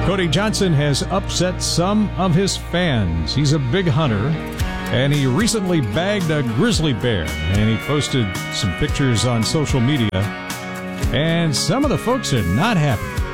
Cody Johnson has upset some of his fans. He's a big hunter, and he recently bagged a grizzly bear, and he posted some pictures on social media, and some of the folks are not happy.